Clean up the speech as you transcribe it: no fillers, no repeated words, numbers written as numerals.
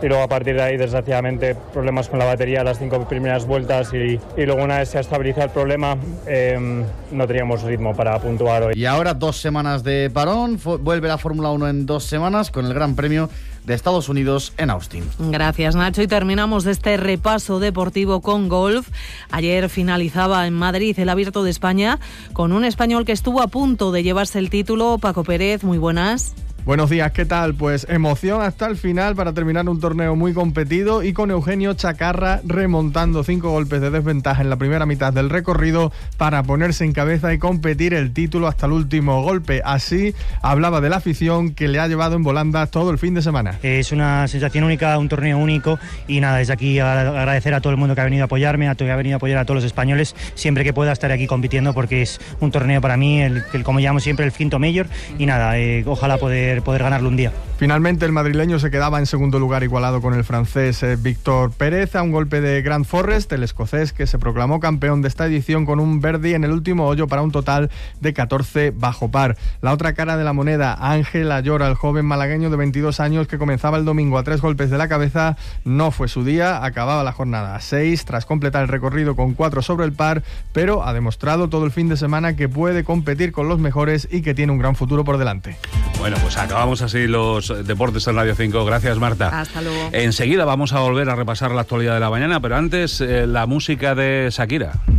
y luego a partir de ahí, desgraciadamente, problemas con la batería las 5 primeras vueltas y luego una vez se ha estabilizado el problema, no teníamos ritmo para puntuar hoy. Y ahora 2 semanas de parón, vuelve la Fórmula 1 en 2 semanas con el Gran Premio de Estados Unidos en Austin. Gracias, Nacho, y terminamos este repaso deportivo con golf. Ayer finalizaba en Madrid el Abierto de España con un español que estuvo a punto de llevarse el título. Paco Pérez, muy buenas. Buenos días, ¿qué tal? Pues emoción hasta el final para terminar un torneo muy competido y con Eugenio Chacarra remontando 5 golpes de desventaja en la primera mitad del recorrido para ponerse en cabeza y competir el título hasta el último golpe. Así hablaba de la afición que le ha llevado en volandas todo el fin de semana. Es una sensación única, un torneo único y nada, desde aquí agradecer a todo el mundo que ha venido a apoyarme, que ha venido a apoyar a todos los españoles, siempre que pueda estar aquí compitiendo porque es un torneo para mí, el como llamo siempre, el quinto major y nada, ojalá poder ganarlo un día. Finalmente el madrileño se quedaba en segundo lugar igualado con el francés Víctor Pérez a un golpe de Grant Forrest, el escocés que se proclamó campeón de esta edición con un birdie en el último hoyo para un total de 14 bajo par. La otra cara de la moneda, Ángel Ayora, el joven malagueño de 22 años que comenzaba el domingo a 3 golpes de la cabeza, no fue su día, acababa la jornada a 6 tras completar el recorrido con 4 sobre el par, pero ha demostrado todo el fin de semana que puede competir con los mejores y que tiene un gran futuro por delante. Bueno, pues acabamos así los deportes en Radio 5. Gracias, Marta. Hasta luego. Enseguida vamos a volver a repasar la actualidad de la mañana, pero antes la música de Shakira.